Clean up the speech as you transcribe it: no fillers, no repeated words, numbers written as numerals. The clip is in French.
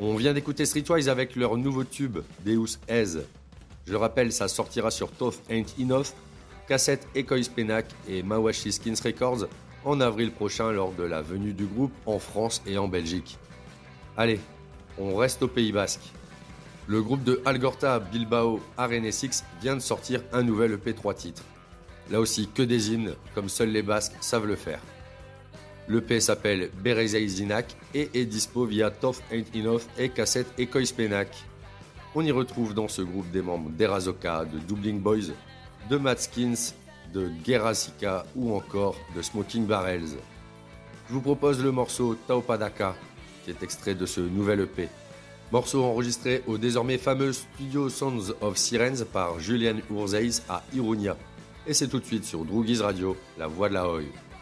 On vient d'écouter Streetwise avec leur nouveau tube, Deus Ez. Je le rappelle, ça sortira sur Tough Ain't Enough, cassette Ecois Penac et Mawashi Skins Records en avril prochain lors de la venue du groupe en France et en Belgique. Allez, on reste au Pays Basque. Le groupe de Algorta Bilbao Arene 6 vient de sortir un nouvel EP 3 titres. Là aussi que des hymnes, comme seuls les Basques savent le faire. L'EP s'appelle Berezei Zinak et est dispo via Tough Ain't Enough et cassette Ecois Penac. On y retrouve dans ce groupe des membres d'Erazoka, de Dublin Boys, de Mad Skins, de Gerasika ou encore de Smoking Barrels. Je vous propose le morceau Taupadaka, qui est extrait de ce nouvel EP. Morceau enregistré au désormais fameux studio Sounds of Sirens par Julian Urzeis à Irunia. Et c'est tout de suite sur Droogies Radio, la voix de la Hoy.